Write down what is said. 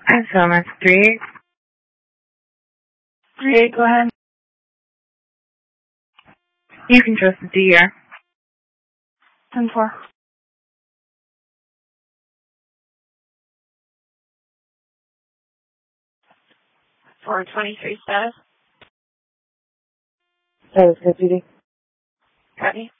So that's 38. 38, go ahead. You can trust the DR. 10-4. 423 status. Status deputy. Copy.